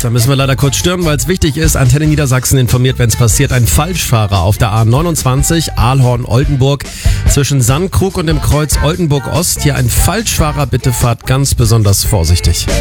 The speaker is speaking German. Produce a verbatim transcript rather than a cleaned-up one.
Da müssen wir leider kurz stören, weil es wichtig ist. Antenne Niedersachsen informiert, wenn es passiert. Ein Falschfahrer auf der A neunundzwanzig Ahlhorn-Oldenburg zwischen Sandkrug und dem Kreuz Oldenburg Ost. Hier ein Falschfahrer, bitte fahrt ganz besonders vorsichtig.